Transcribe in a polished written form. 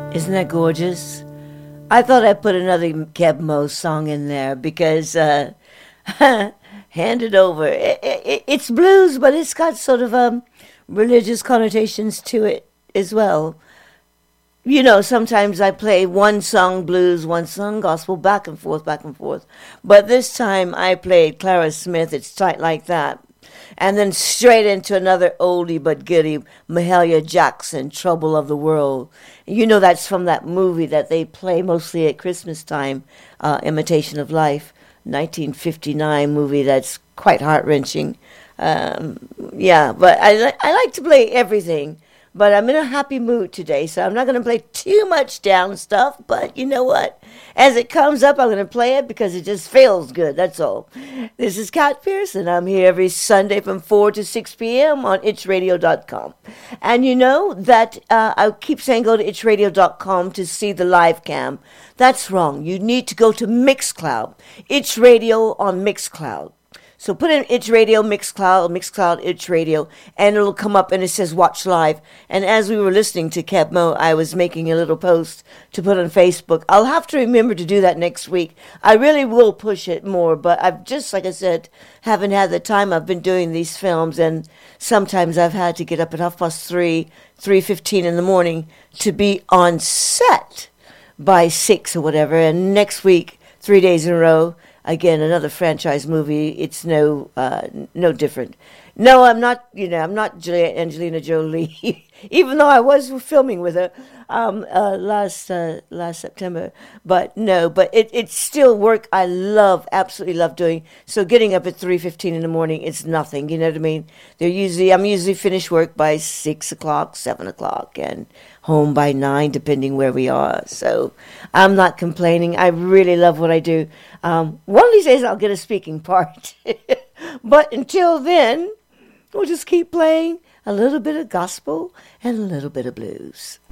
Isn't that gorgeous? I thought I'd put another Keb Mo song in there because Hand It Over. It's blues, but it's got sort of religious connotations to it as well. You know, sometimes I play one song blues, one song gospel, back and forth, back and forth. But this time I played Clara Smith, It's Tight Like That. And then straight into another oldie but goodie, Mahalia Jackson, Trouble of the World. You know that's from that movie that they play mostly at Christmas time, Imitation of Life, 1959 movie that's quite heart-wrenching. Yeah, but I like to play everything. But I'm in a happy mood today, so I'm not going to play too much down stuff. But you know what? As it comes up, I'm going to play it because it just feels good. That's all. This is Kat Pearson. I'm here every Sunday from 4 to 6 p.m. on itchradio.com. And you know that I keep saying go to itchradio.com to see the live cam. That's wrong. You need to go to Mixcloud. Itch Radio on Mixcloud. So put in Itch Radio, Mixcloud, Itch Radio, and it'll come up and it says watch live. And as we were listening to Keb Mo, I was making a little post to put on Facebook. I'll have to remember to do that next week. I really will push it more, but I've just, like I said, haven't had the time. I've been doing these films, and sometimes I've had to get up at 3:30, 3:15 in the morning to be on set by 6 or whatever. And next week, 3 days in a row, again, another franchise movie. It's no different. No, I'm not. I'm not Angelina Jolie, even though I was filming with her last September. But no, but it's still work I absolutely love doing. So getting up at 3:15 in the morning, it's nothing. You know what I mean? I'm usually finished work by 6 o'clock, 7 o'clock, and home by 9, depending where we are. So I'm not complaining. I really love what I do. One of these days I'll get a speaking part. But until then, we'll just keep playing a little bit of gospel and a little bit of blues.